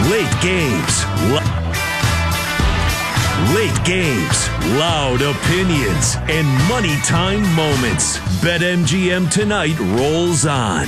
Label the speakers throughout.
Speaker 1: Late games. Late games, loud opinions, and money time moments. BetMGM tonight rolls on.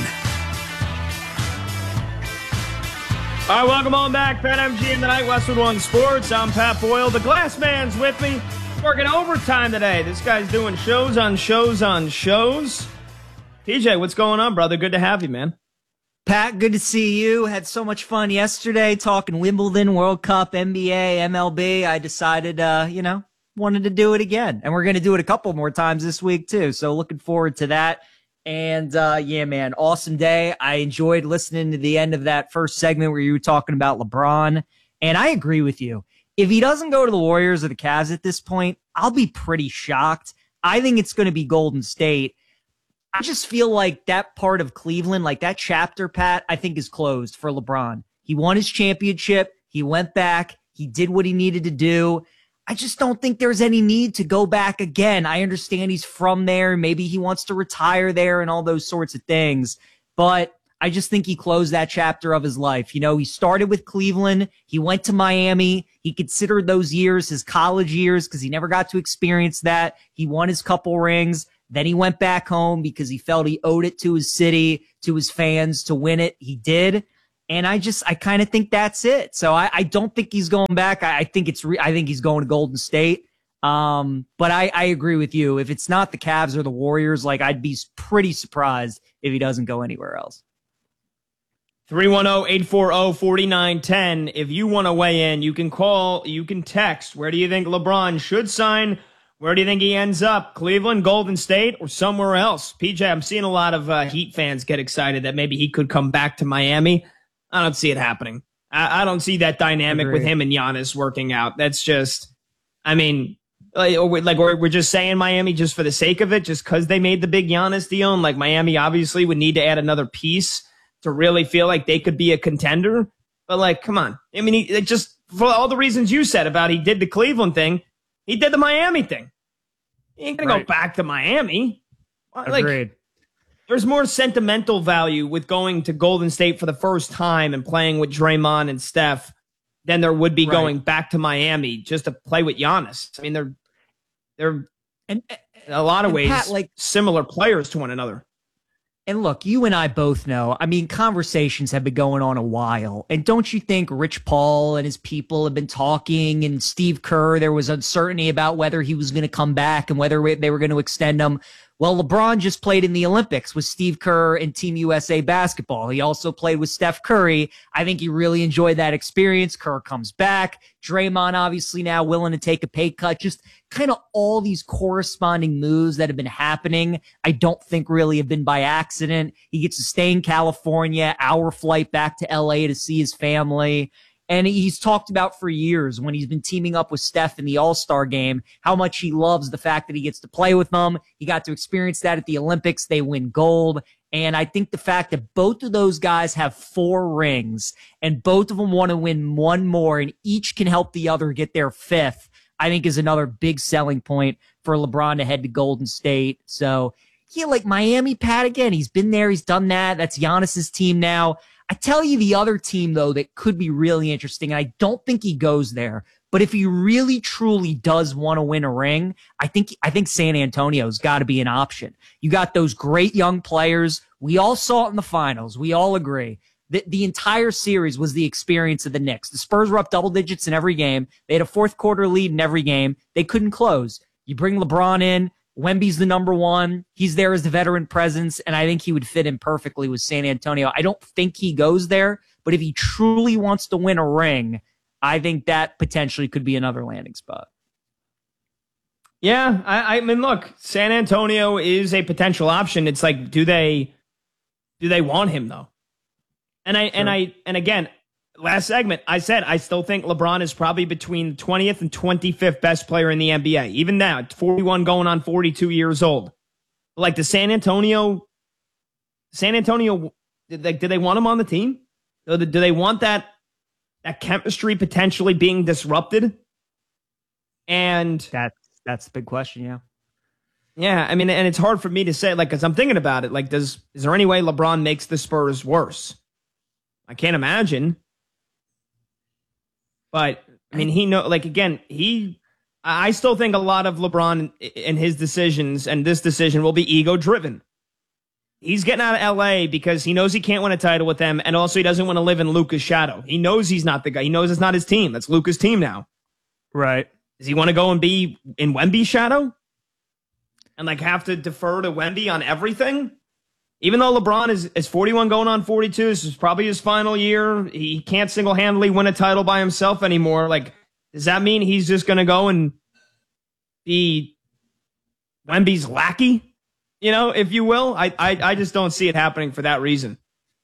Speaker 2: All right, welcome on back. BetMGM tonight, Westwood One Sports. I'm Pat Boyle. The Glass Man's with me, working overtime today. This guy's doing shows on shows on shows. PJ, what's going on, brother? Good to have you, man.
Speaker 3: Pat, good to see you. Had so much fun yesterday talking Wimbledon, World Cup, NBA, MLB. I decided, wanted to do it again. And we're going to do it a couple more times this week, too. So looking forward to that. And, yeah, man, awesome day. I enjoyed listening to the end of that first segment where you were talking about LeBron. And I agree with you. If he doesn't go to the Warriors or the Cavs at this point, I'll be pretty shocked. I think it's going to be Golden State. I just feel like that part of Cleveland, like that chapter, Pat, I think is closed for LeBron. He won his championship. He went back. He did what he needed to do. I just don't think there's any need to go back again. I understand he's from there. Maybe he wants to retire there and all those sorts of things. But I just think he closed that chapter of his life. You know, he started with Cleveland. He went to Miami. He considered those years his college years because he never got to experience that. He won his couple rings. Then he went back home because he felt he owed it to his city, to his fans to win it. He did. And I kind of think that's it. So I don't think he's going back. I think he's going to Golden State. But I agree with you. If it's not the Cavs or the Warriors, like I'd be pretty surprised if he doesn't go anywhere else.
Speaker 2: 310-840-4910. If you want to weigh in, you can call, you can text. Where do you think LeBron should sign? Where do you think he ends up? Cleveland, Golden State, or somewhere else? PJ, I'm seeing a lot of Heat fans get excited that maybe he could come back to Miami. I don't see it happening. I don't see that dynamic with him and Giannis working out. That's just, I mean, we're just saying Miami just for the sake of it, just because they made the big Giannis deal. And like Miami obviously would need to add another piece to really feel like they could be a contender. But like, come on. I mean, it just for all the reasons you said about he did the Cleveland thing, he did the Miami thing. He ain't going to go back to Miami. Like,
Speaker 3: agreed.
Speaker 2: There's more sentimental value with going to Golden State for the first time and playing with Draymond and Steph than there would be going back to Miami just to play with Giannis. I mean, they're in a lot of ways Pat, similar players to one another.
Speaker 3: And look, you and I both know, I mean, conversations have been going on a while. And don't you think Rich Paul and his people have been talking, and Steve Kerr, there was uncertainty about whether he was going to come back and whether they were going to extend him. Well, LeBron just played in the Olympics with Steve Kerr and Team USA basketball. He also played with Steph Curry. I think he really enjoyed that experience. Kerr comes back. Draymond obviously now willing to take a pay cut. Just kind of all these corresponding moves that have been happening, I don't think really have been by accident. He gets to stay in California, hour flight back to LA to see his family. And he's talked about for years when he's been teaming up with Steph in the All-Star game, how much he loves the fact that he gets to play with them. He got to experience that at the Olympics. They win gold. And I think the fact that both of those guys have 4 rings and both of them want to win one more and each can help the other get their 5th, I think is another big selling point for LeBron to head to Golden State. So, yeah, like Miami, Pat, again, he's been there. He's done that. That's Giannis's team now. I tell you the other team, though, that could be really interesting, and I don't think he goes there, but if he really, truly does want to win a ring, I think San Antonio's got to be an option. You got those great young players. We all saw it in the finals. We all agree. The entire series was the experience of the Knicks. The Spurs were up double digits in every game. They had a fourth quarter lead in every game. They couldn't close. You bring LeBron in. Wemby's the number one. He's there as the veteran presence, and I think he would fit in perfectly with San Antonio. I don't think he goes there, but if he truly wants to win a ring, I think that potentially could be another landing spot.
Speaker 2: Yeah, I mean, look, San Antonio is a potential option. It's like, do they want him though? And again, last segment, I said I still think LeBron is probably between 20th and 25th best player in the NBA. Even now, at 41 going on 42 years old. Like the San Antonio, do they want him on the team? Do they want that chemistry potentially being disrupted? And
Speaker 3: that's the big question, yeah.
Speaker 2: Yeah, I mean, and it's hard for me to say, like, because I'm thinking about it, like, is there any way LeBron makes the Spurs worse? I can't imagine. But I mean, I still think a lot of LeBron and his decisions and this decision will be ego driven. He's getting out of LA because he knows he can't win a title with them. And also he doesn't want to live in Luka's shadow. He knows he's not the guy. He knows it's not his team. That's Luka's team now.
Speaker 3: Right.
Speaker 2: Does he want to go and be in Wemby's shadow? And like have to defer to Wemby on everything? Even though LeBron is 41 going on 42, this is probably his final year. He can't single-handedly win a title by himself anymore. Like, does that mean he's just going to go and be Wemby's lackey? You know, if you will? I just don't see it happening for that reason.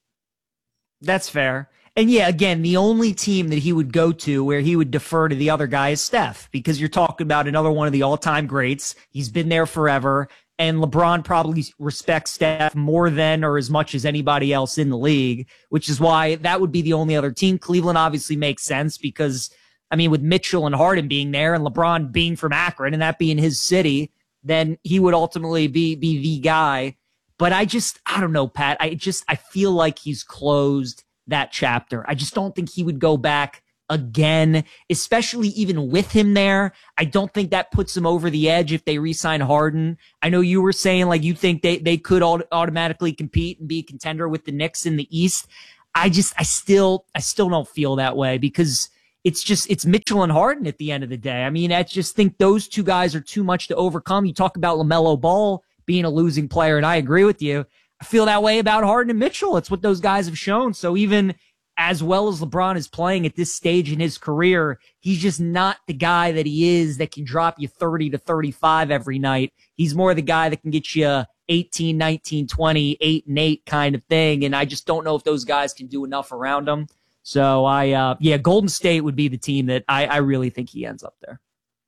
Speaker 3: That's fair. And yeah, again, the only team that he would go to where he would defer to the other guy is Steph, because you're talking about another one of the all-time greats. He's been there forever, and LeBron probably respects Steph more than or as much as anybody else in the league, which is why that would be the only other team. Cleveland obviously makes sense because, I mean, with Mitchell and Harden being there and LeBron being from Akron and that being his city, then he would ultimately be the guy. But I don't know, Pat. I feel like he's closed that chapter. I just don't think he would go back again, especially even with him there. I don't think that puts him over the edge if they re-sign Harden. I know you were saying like you think they could automatically compete and be a contender with the Knicks in the East. I still don't feel that way because it's Mitchell and Harden at the end of the day. I mean, I just think those two guys are too much to overcome. You talk about LaMelo Ball being a losing player, and I agree with you. I feel that way about Harden and Mitchell. It's what those guys have shown. So even as well as LeBron is playing at this stage in his career, he's just not the guy that he is that can drop you 30 to 35 every night. He's more the guy that can get you 18, 19, 20, 8 and 8 kind of thing. And I just don't know if those guys can do enough around him. So Golden State would be the team that I really think he ends up there.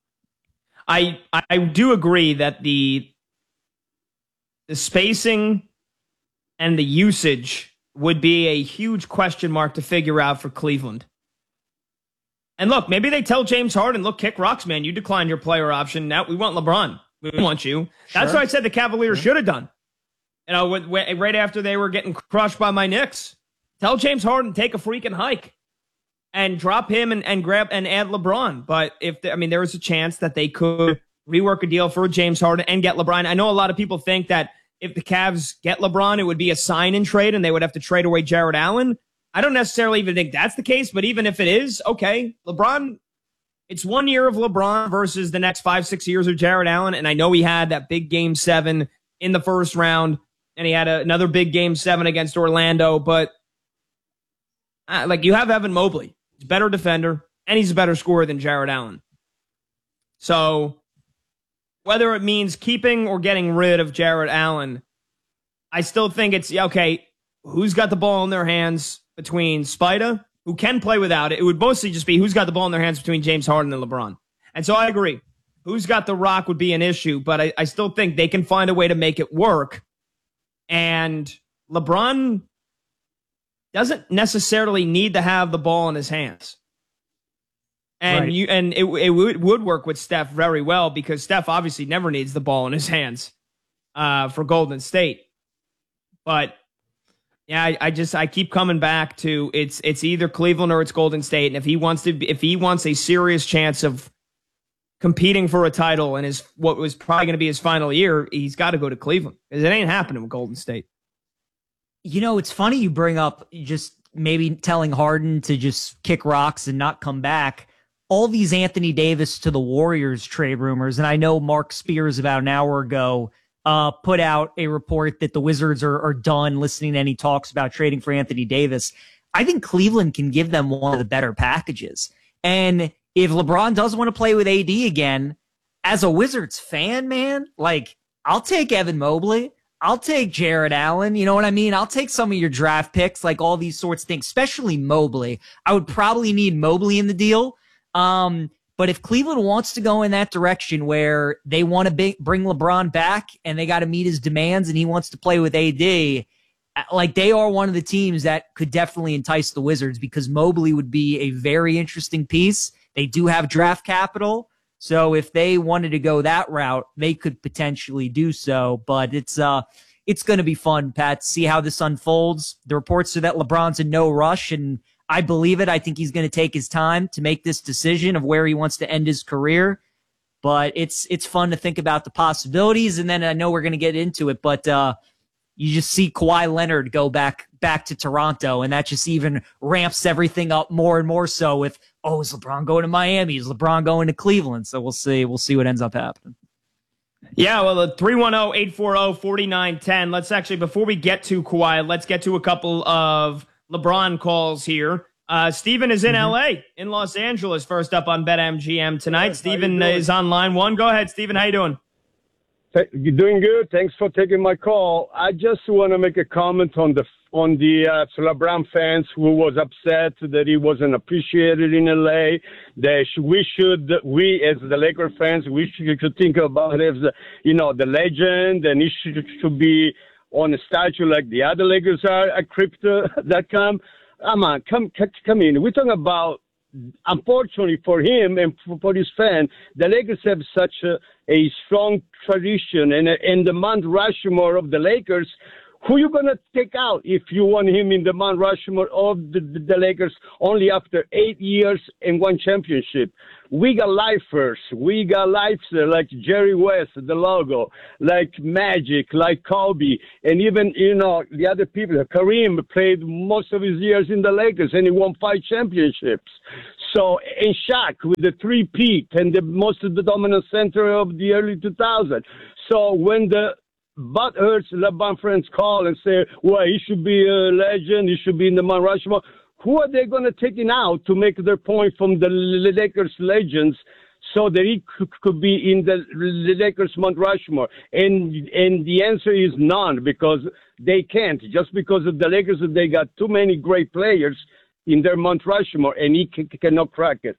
Speaker 2: I do agree that the spacing and the usage would be a huge question mark to figure out for Cleveland. And look, maybe they tell James Harden, look, kick rocks, man. You declined your player option. Now we want LeBron. We want you. Sure. That's what I said the Cavaliers should have done. You know, right after they were getting crushed by my Knicks. Tell James Harden, take a freaking hike and drop him and grab and add LeBron. But there was a chance that they could rework a deal for James Harden and get LeBron. I know a lot of people think that if the Cavs get LeBron, it would be a sign and trade and they would have to trade away Jared Allen. I don't necessarily even think that's the case, but even if it is, okay, LeBron, it's 1 year of LeBron versus the next 5-6 years of Jared Allen. And I know he had that big game 7 in the first round and he had another big game 7 against Orlando, but you have Evan Mobley. He's a better defender and he's a better scorer than Jared Allen. So whether it means keeping or getting rid of Jared Allen, I still think it's, okay, who's got the ball in their hands between Spida, who can play without it? It would mostly just be who's got the ball in their hands between James Harden and LeBron. And so I agree. Who's got the rock would be an issue, but I still think they can find a way to make it work. And LeBron doesn't necessarily need to have the ball in his hands. And right. It would work with Steph very well because Steph obviously never needs the ball in his hands for Golden State. But yeah, I keep coming back to it's either Cleveland or it's Golden State. And if he wants a serious chance of competing for a title and what was probably going to be his final year, he's got to go to Cleveland because it ain't happening with Golden State.
Speaker 3: You know, it's funny you bring up just maybe telling Harden to just kick rocks and not come back. All these Anthony Davis to the Warriors trade rumors, and I know Mark Spears about an hour ago put out a report that the Wizards are done listening to any talks about trading for Anthony Davis. I think Cleveland can give them one of the better packages. And if LeBron does want to play with AD again, as a Wizards fan, man, I'll take Evan Mobley. I'll take Jared Allen. You know what I mean? I'll take some of your draft picks, like all these sorts of things, especially Mobley. I would probably need Mobley in the deal. But if Cleveland wants to go in that direction where they want to bring LeBron back and they got to meet his demands and he wants to play with AD, they are one of the teams that could definitely entice the Wizards because Mobley would be a very interesting piece. They do have draft capital. So if they wanted to go that route, they could potentially do so. But it's going to be fun, Pat, to see how this unfolds. The reports are that LeBron's in no rush, and I believe it. I think he's going to take his time to make this decision of where he wants to end his career. But it's fun to think about the possibilities. And then I know we're going to get into it, but you just see Kawhi Leonard go back to Toronto, and that just even ramps everything up more and more so with, is LeBron going to Miami? Is LeBron going to Cleveland? So we'll see. We'll see what ends up happening.
Speaker 2: Yeah, well, the 310-840-4910. Let's actually, before we get to Kawhi, let's get to a couple of LeBron calls here. Steven is in LA, in Los Angeles, first up on BetMGM tonight. Yes, Steven is on line one. Go ahead, Steven. How you doing?
Speaker 4: You're doing good. Thanks for taking my call. I just want to make a comment on the LeBron fans who was upset that he wasn't appreciated in LA. We as the Laker fans, we should think about it as the legend, and he should be on a statue like the other Lakers are at Crypto.com. Come on, come in. We're talking about, unfortunately for him and for his fan, the Lakers have such a strong tradition and the Mount Rushmore of the Lakers. Who you going to take out if you want him in the Mount Rushmore of the Lakers only after 8 years and 1 championship? We got lifers. We got lifers like Jerry West, the logo, like Magic, like Kobe, and even, the other people. Kareem played most of his years in the Lakers, and he won 5 championships. So, and Shaq with the 3-peat and the most of the dominant center of the early 2000s. So when the butt hurts LeBron friends call and say, well, he should be a legend, he should be in the Mount Rushmore. Who are they going to take in out to make their point from the Lakers legends so that he could be in the Lakers Mount Rushmore? And the answer is none, because they can't. Just because of the Lakers, they got too many great players in their Mount Rushmore, and he cannot crack it.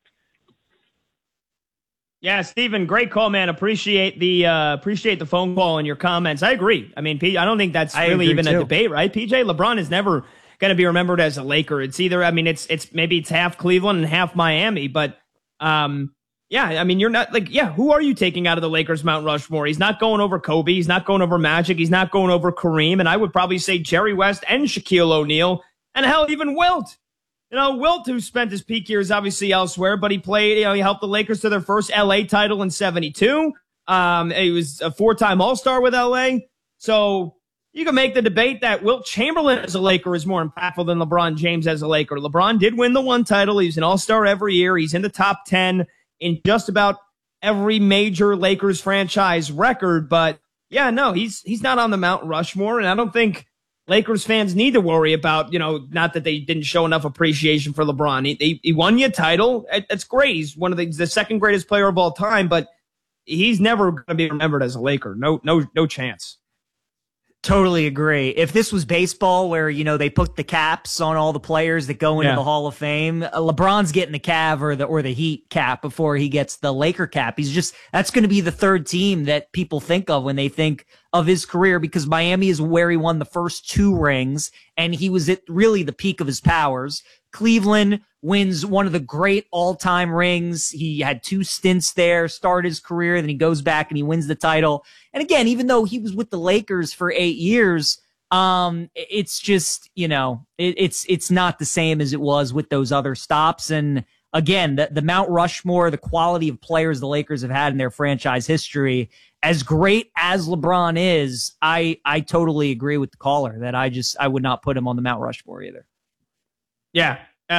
Speaker 2: Yeah, Steven, great call, man. Appreciate the phone call and your comments. I agree. I mean, I don't think that's really even a debate, right? PJ, LeBron is never going to be remembered as a Laker. It's either, I mean, it's maybe it's half Cleveland and half Miami, but yeah, I mean, you're not who are you taking out of the Lakers Mount Rushmore? He's not going over Kobe. He's not going over Magic. He's not going over Kareem. And I would probably say Jerry West and Shaquille O'Neal, and hell, even Wilt. Wilt, who spent his peak years obviously elsewhere, but he played, he helped the Lakers to their first LA title in 72. He was a 4-time All-Star with LA. So you can make the debate that Wilt Chamberlain as a Laker is more impactful than LeBron James as a Laker. LeBron did win the 1 title. He's an All-Star every year. He's in the top 10 in just about every major Lakers franchise record. But yeah, no, he's not on the Mount Rushmore. And I don't think Lakers fans need to worry about, not that they didn't show enough appreciation for LeBron. He won you a title. That's great. He's one of the second greatest player of all time, but he's never going to be remembered as a Laker. No chance.
Speaker 3: Totally agree. If this was baseball where, they put the caps on all the players that go into the Hall of Fame, LeBron's getting the Cav or the Heat cap before he gets the Laker cap. That's going to be the third team that people think of when they think of his career, because Miami is where he won the first 2 rings and he was at really the peak of his powers. Cleveland wins one of the great all-time rings. He had 2 stints there, started his career, then he goes back and he wins the title. And again, even though he was with the Lakers for 8 years, it's just, it's not the same as it was with those other stops. And again, the Mount Rushmore, the quality of players the Lakers have had in their franchise history, as great as LeBron is, I totally agree with the caller that I would not put him on the Mount Rushmore either.
Speaker 2: Yeah.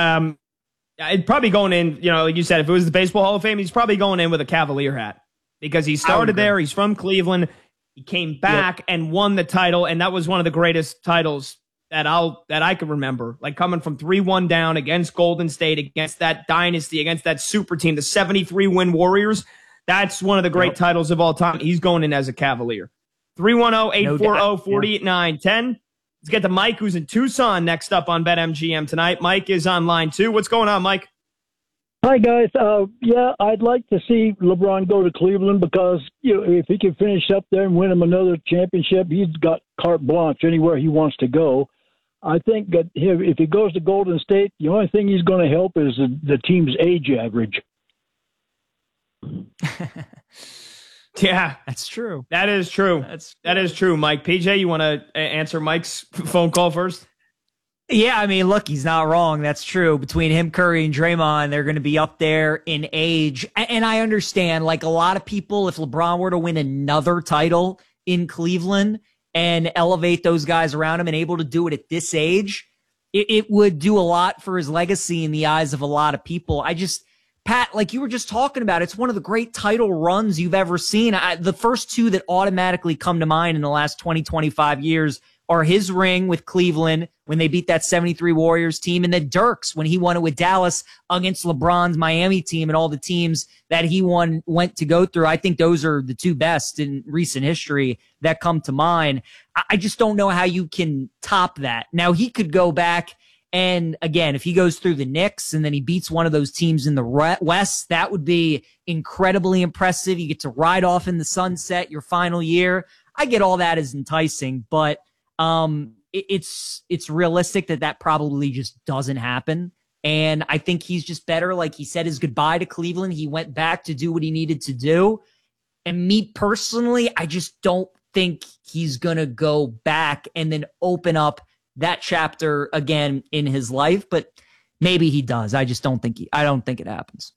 Speaker 2: I'd probably going in, like you said, if it was the Baseball Hall of Fame, he's probably going in with a Cavalier hat because he started there. He's from Cleveland. He came back and won the title. And that was one of the greatest titles that I could remember, like coming from 3-1 down against Golden State, against that dynasty, against that super team, the 73-win Warriors. That's one of the great titles of all time. He's going in as a Cavalier. 310-840-4910. Let's get to Mike, who's in Tucson, next up on BetMGM tonight. Mike is on line 2. What's going on, Mike?
Speaker 5: Hi, guys. I'd like to see LeBron go to Cleveland because if he can finish up there and win him another championship, he's got carte blanche anywhere he wants to go. I think that if he goes to Golden State, the only thing he's going to help is the team's age average.
Speaker 2: Yeah,
Speaker 3: that's true.
Speaker 2: That is true. That is true, Mike. PJ, you want to answer Mike's phone call first?
Speaker 3: Yeah, I mean, look, he's not wrong. That's true. Between him, Curry, and Draymond, they're going to be up there in age. And I understand, like a lot of people, if LeBron were to win another title in Cleveland and elevate those guys around him and able to do it at this age, it would do a lot for his legacy in the eyes of a lot of people. Pat, like you were just talking about, it's one of the great title runs you've ever seen. The first two that automatically come to mind in the last 20, 25 years are his ring with Cleveland when they beat that 73 Warriors team, and then Dirk's when he won it with Dallas against LeBron's Miami team and all the teams that he went to go through. I think those are the two best in recent history that come to mind. I just don't know how you can top that. Now, he could go back, and again, if he goes through the Knicks and then he beats one of those teams in the West, that would be incredibly impressive. You get to ride off in the sunset your final year. I get all that as enticing, but it's realistic that probably just doesn't happen. And I think he's just better. Like he said his goodbye to Cleveland. He went back to do what he needed to do. And me personally, I just don't think he's going to go back and then open up that chapter again in his life, but maybe he does. I just don't think I don't think it happens.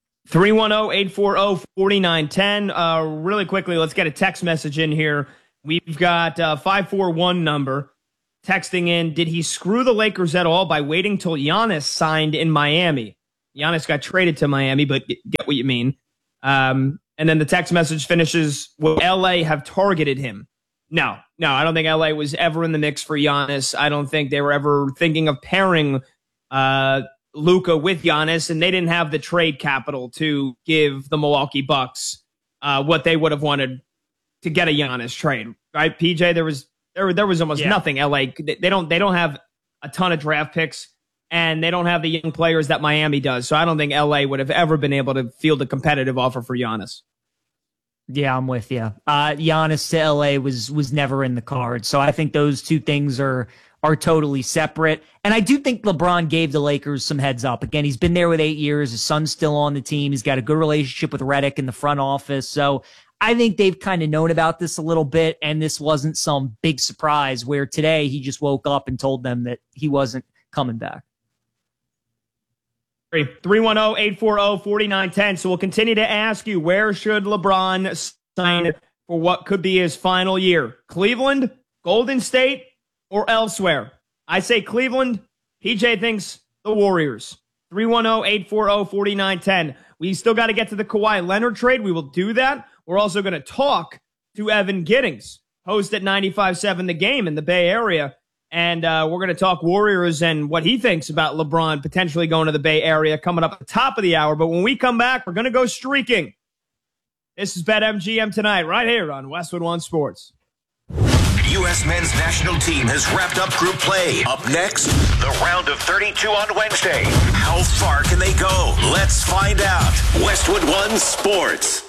Speaker 2: 310-840-4910. Really quickly, let's get a text message in here. We've got 541 number texting in. Did he screw the Lakers at all by waiting till Giannis signed in Miami? Giannis got traded to Miami, but get what you mean. And then the text message finishes, will LA have targeted him? No, I don't think LA was ever in the mix for Giannis. I don't think they were ever thinking of pairing Luka with Giannis, and they didn't have the trade capital to give the Milwaukee Bucks what they would have wanted to get a Giannis trade, right? PJ, there was almost nothing. LA, they don't have a ton of draft picks, and they don't have the young players that Miami does. So I don't think LA would have ever been able to field a competitive offer for Giannis.
Speaker 3: Yeah, I'm with you. Giannis to LA was never in the cards. So I think those two things are totally separate. And I do think LeBron gave the Lakers some heads up. Again, he's been there with 8 years. His son's still on the team. He's got a good relationship with Redick in the front office. So I think they've kind of known about this a little bit, and this wasn't some big surprise where today he just woke up and told them that he wasn't coming back.
Speaker 2: 310-840-4910. So we'll continue to ask you, where should LeBron sign for what could be his final year? Cleveland, Golden State, or elsewhere? I say Cleveland. PJ thinks the Warriors. 310-840-4910. We still got to get to the Kawhi Leonard trade. We will do that. We're also going to talk to Evan Giddings, host at 95.7 The Game in the Bay Area. And we're going to talk Warriors and what he thinks about LeBron potentially going to the Bay Area coming up at the top of the hour. But when we come back, we're going to go streaking. This is BetMGM Tonight right here on Westwood One Sports.
Speaker 6: U.S. men's national team has wrapped up group play. Up next, the round of 32 on Wednesday. How far can they go? Let's find out. Westwood One Sports.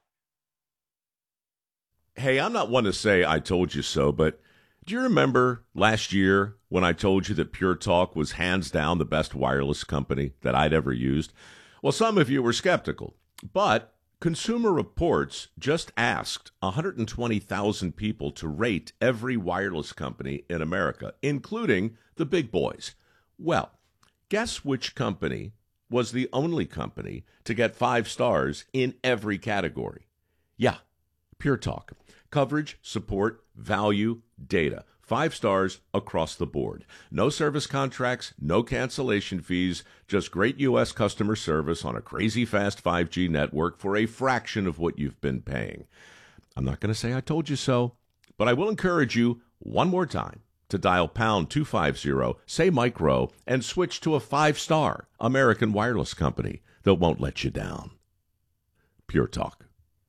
Speaker 7: Hey, I'm not one to say I told you so, but do you remember last year when I told you that Pure Talk was hands down the best wireless company that I'd ever used? Well, some of you were skeptical, but Consumer Reports just asked 120,000 people to rate every wireless company in America, including the big boys. Well, guess which company was the only company to get 5 stars in every category? Yeah, Pure Talk. Coverage, support, value, data. 5 stars across the board. No service contracts, no cancellation fees, just great U.S. customer service on a crazy fast 5G network for a fraction of what you've been paying. I'm not going to say I told you so, but I will encourage you one more time to dial pound 250, say Mike Rowe, and switch to a 5-star American wireless company that won't let you down. Pure Talk.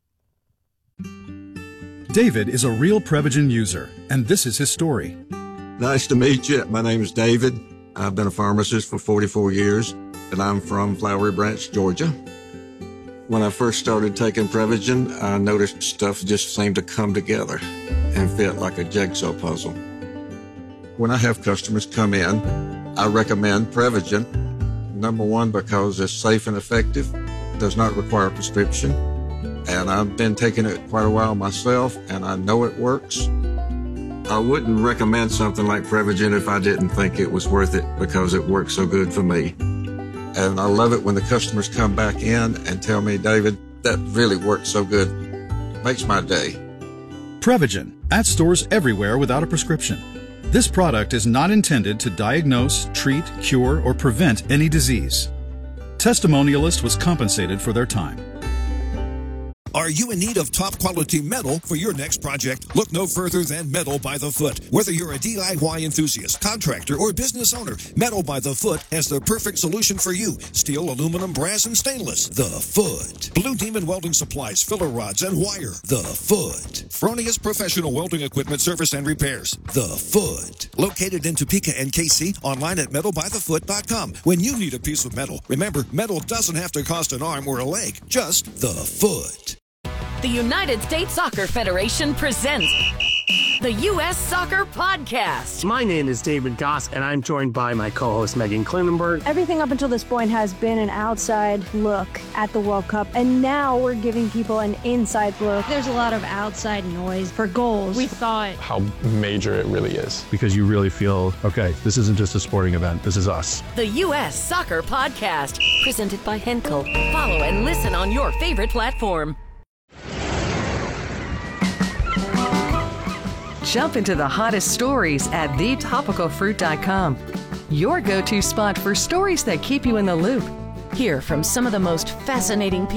Speaker 8: David is a real Prevagen user, and this is his story.
Speaker 9: Nice to meet you. My name is David. I've been a pharmacist for 44 years, and I'm from Flowery Branch, Georgia. When I first started taking Prevagen, I noticed stuff just seemed to come together and fit like a jigsaw puzzle. When I have customers come in, I recommend Prevagen. Number one, because it's safe and effective, does not require a prescription. And I've been taking it quite a while myself, and I know it works. I wouldn't recommend something like Prevagen if I didn't think it was worth it because it works so good for me. And I love it when the customers come back in and tell me, David, that really worked so good. Makes my day.
Speaker 8: Prevagen, at stores everywhere without a prescription. This product is not intended to diagnose, treat, cure, or prevent any disease. Testimonialist was compensated for their time.
Speaker 10: Are you in need of top quality metal for your next project? Look no further than Metal by the Foot. Whether you're a DIY enthusiast, contractor, or business owner, Metal by the Foot has the perfect solution for you. Steel, aluminum, brass, and stainless. The Foot. Blue Demon Welding Supplies, filler rods, and wire. The Foot. Fronius Professional Welding Equipment Service and Repairs. The Foot. Located in Topeka and KC, online at metalbythefoot.com. When you need a piece of metal, remember, metal doesn't have to cost an arm or a leg, just the Foot.
Speaker 11: The United States Soccer Federation presents the U.S. Soccer Podcast.
Speaker 12: My name is David Goss, and I'm joined by my co-host Megan Klinenberg.
Speaker 13: Everything up until this point has been an outside look at the World Cup, and now we're giving people an inside look.
Speaker 14: There's a lot of outside noise for goals. We thought
Speaker 15: how major it really is, because you really feel, okay, this isn't just a sporting event, this is us.
Speaker 11: The U.S. Soccer Podcast, presented by Henkel. Follow and listen on your favorite platform.
Speaker 16: Jump into the hottest stories at thetopicalfruit.com. Your go-to spot for stories that keep you in the loop.
Speaker 11: Hear from some of the most fascinating people